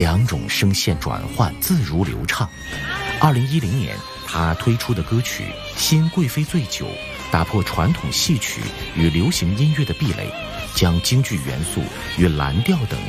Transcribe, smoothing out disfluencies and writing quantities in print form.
两种声线转换自如流畅。2010年，他推出的歌曲《新贵妃醉酒》打破传统戏曲与流行音乐的壁垒，将京剧元素与蓝调等